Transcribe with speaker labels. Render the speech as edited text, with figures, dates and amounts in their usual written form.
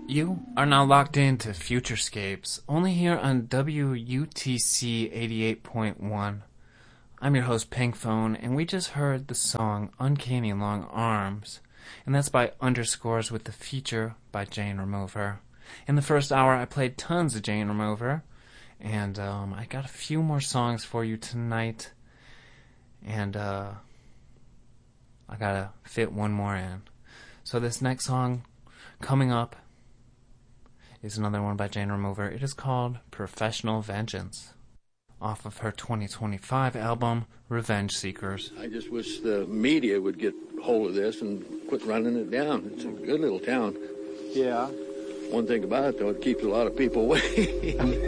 Speaker 1: You are now locked into Futurescapes, only here on WUTC 88.1. I'm your host, Pinkphone, and we just heard the song Uncanny Long Arms, and that's by Underscores with the feature by Jane Remover. In the first hour, I played tons of Jane Remover, and I got a few more songs for you tonight, and I gotta fit one more in. So this next song coming up is another one by Jane Remover. It is called Professional Vengeance, off of her 2025 album, Revenge Seekers.
Speaker 2: I just wish the media would get hold of this and quit running it down. It's a good little town.
Speaker 3: Yeah.
Speaker 2: One thing about it, though, it keeps a lot of people away.